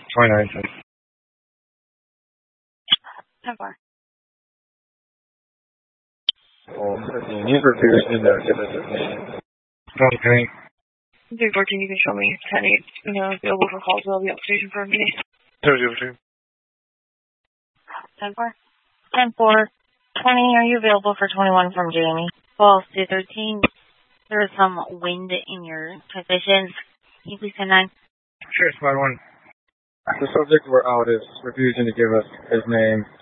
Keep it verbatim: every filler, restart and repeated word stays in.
twenty-nine. ten four. Oh, fifteen. Need reviewing there. Okay. three fourteen, you can show me ten eight, you know, available for calls. We'll be up station for a meeting. Zero zero two. ten four. ten four. twenty, are you available for twenty-one from Jamie? twelve to thirteen, there is some wind in your position. Can you please send nine? Sure, squad one. The subject we're out is refusing to give us his name.